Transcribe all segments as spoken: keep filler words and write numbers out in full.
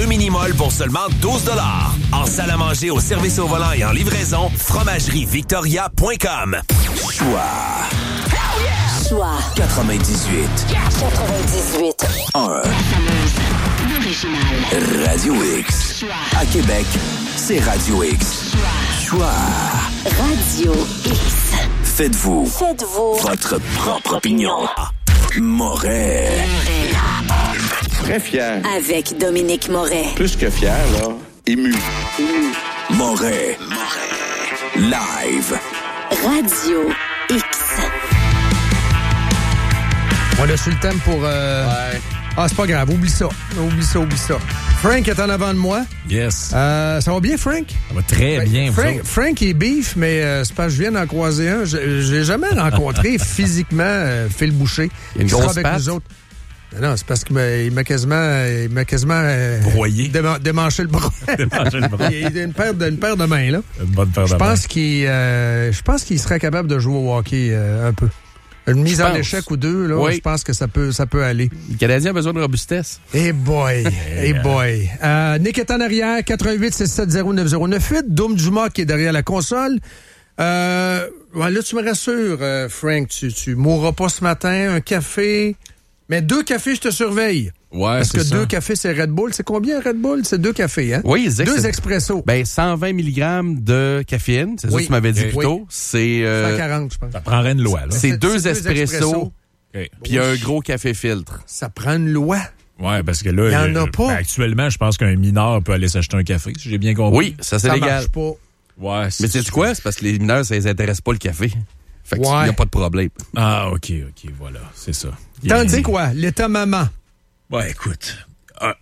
mini-molle pour seulement douze dollars. En salle à manger, au service au volant et en livraison, fromagerie victoria point com. Choix. Choix. quatre-vingt-dix-huit. quatre-vingt-dix-huit. un. L'original. Radio X. Choix. À Québec, c'est Radio X. Choix. Choix. Radio X. Faites-vous. Faites-vous. Votre propre opinion. Moret. Très fier. Avec Dominique Moret. Plus que fier, là. Ému. Moret. Live. Radio X. On a su le thème pour... Euh... Ouais. Ah, c'est pas grave. Oublie ça. Oublie ça, oublie ça. Frank est en avant de moi. Yes. Euh, ça va bien, Frank? Ça va très Ben, bien. Frank, Frank est beef, mais euh, c'est parce que je viens d'en croiser un. Je j'ai jamais rencontré physiquement euh, Phil Boucher. Il y a une qui sera grosse avec patte. nous autres. Non, non, c'est parce qu'il m'a, il m'a quasiment... Il m'a quasiment... Euh, Broyé. déman- démanché le bras. Démanché le bras. Il a une paire de, une paire de mains, là. Une bonne paire de Je mains. pense qu'il, euh, je pense qu'il serait capable de jouer au hockey euh, un peu. Une mise Je en pense. échec ou deux, là, Oui. je pense que ça peut, ça peut aller. Le Canadien a besoin de robustesse. Hey boy, hey boy. Euh, Nick est en arrière, quatre un huit six sept zéro neuf zéro neuf huit. Doom Dumas qui est derrière la console. Euh, ouais, là, tu me rassures, euh, Frank, tu, tu mourras pas ce matin. Un café, mais deux cafés, je te surveille. Ouais, Parce c'est que ça. deux cafés, c'est Red Bull. C'est combien Red Bull? C'est deux cafés, hein? Oui, ils disaient que Deux c'est- expressos. Ben, cent vingt milligrammes de caféine. C'est ça Oui. que tu m'avais dit Oui. plus tôt. C'est, euh, cent quarante, je pense. Ça prendrait une loi, là. c'est C'est- deux c'est deux espressos, expressos. OK. puis un gros café filtre. Ça prend une loi. Ouais, parce que là, Il y en a euh, pas. ben, actuellement, je pense qu'un mineur peut aller s'acheter un café, si j'ai bien compris. Oui, ça c'est Ça légal. marche pas. Ouais. Mais sais-tu quoi? C'est parce que les mineurs, ça les intéresse pas le café. Fait qu'il Ouais. n'y a pas de problème. Ah, OK, OK, voilà. C'est ça. Tandis quoi? L'état maman. Ouais, écoute. euh,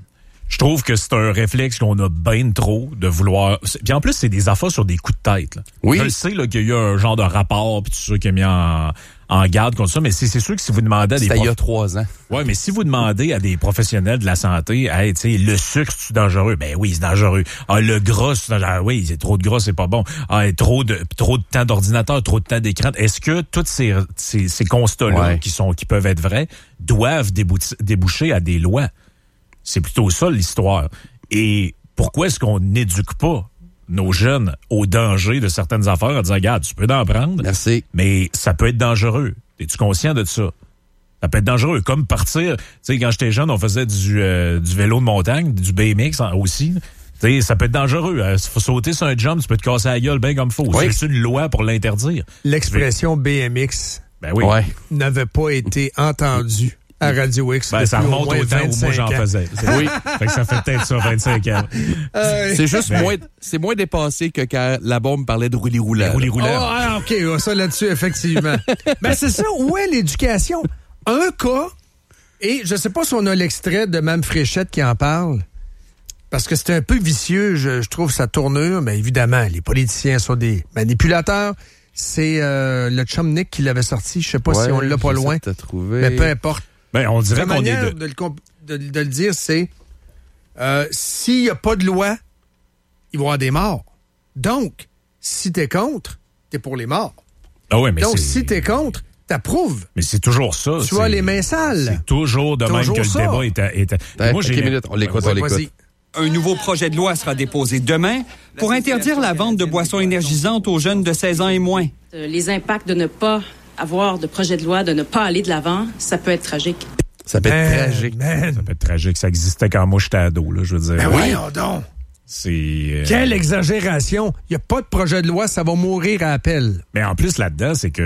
je trouve que c'est un réflexe qu'on a bien trop de vouloir. c'est- Puis en plus, c'est des affaires sur des coups de tête. Là. Oui. Je le sais là, qu'il y a eu un genre de rapport, puis tout ça qui est mis en, en garde contre ça, mais c'est, c'est sûr que si vous demandez à des C'était il y a prof- trois ans. Ouais, mais si vous demandez à des professionnels de la santé, hey, tu sais, le sucre, c'est dangereux? Ben oui, c'est dangereux. Ah, le gras, c'est dangereux. Ah, oui, c'est trop de gras, c'est pas bon. Ah, trop de, trop de temps d'ordinateur, trop de temps d'écran. Est-ce que tous ces, ces, ces constats-là, Ouais. qui sont, qui peuvent être vrais, doivent débouti- déboucher à des lois? C'est plutôt ça, l'histoire. Et pourquoi est-ce qu'on n'éduque pas nos jeunes au danger de certaines affaires en disant, regarde, tu peux en prendre, Merci. mais ça peut être dangereux. Es-tu conscient de ça? Ça peut être dangereux. Comme partir, tu sais, quand j'étais jeune, on faisait du, euh, du vélo de montagne, du B M X en- aussi. Tu sais, ça peut être dangereux. Euh, faut sauter sur un jump, tu peux te casser la gueule bien comme faut. Oui. C'est une loi pour l'interdire. L'expression B M X Ben oui. Ouais. n'avait pas été entendue à Radio X. Ben, ça depuis remonte au, moins au temps où moi vingt-cinq j'en ans. faisais. C'est- Oui. Fait que ça fait peut-être ça, vingt-cinq ans. Euh, C'est juste Ben- moins, c'est moins dépassé que quand la bombe parlait de roulis roulant. Roulis Oh, roulants. ah, OK, ah, ça là-dessus, effectivement. Ben, c'est ça. Où est l'éducation? Un cas, et je sais pas si on a l'extrait de Mme Fréchette qui en parle, parce que c'est un peu vicieux, je, je trouve, sa tournure, mais évidemment, les politiciens sont des manipulateurs. C'est euh, le chum Nick qui l'avait sorti, je sais pas si on l'a pas loin, Trouvé. mais peu importe. Ben, on dirait La qu'on est manière de... de, le, comp- de- de le dire, c'est euh, s'il n'y a pas de loi, il va y avoir des morts. Donc, si t'es contre, t'es pour les morts. Ah ouais, mais Donc, c'est... si t'es contre, t'approuves. Mais c'est toujours ça. Tu as c'est- les mains sales. C'est toujours de même Toujours que ça. le débat est... à- est à- Attends, Moi, j'ai... quelques minutes, on l'écoute, on Ouais, l'écoute. vas-y. Un nouveau projet de loi sera déposé demain pour interdire la vente de boissons énergisantes aux jeunes de seize ans et moins. Euh, Les impacts de ne pas avoir de projet de loi, de ne pas aller de l'avant, ça peut être tragique. Ça peut être Man, tragique. man. Ça peut être tragique. Ça existait quand moi j'étais ado, là, je veux dire. Ben voyons donc. C'est... euh, Quelle exagération. Il n'y a pas de projet de loi, ça va mourir à appel. Mais en plus, là-dedans, c'est que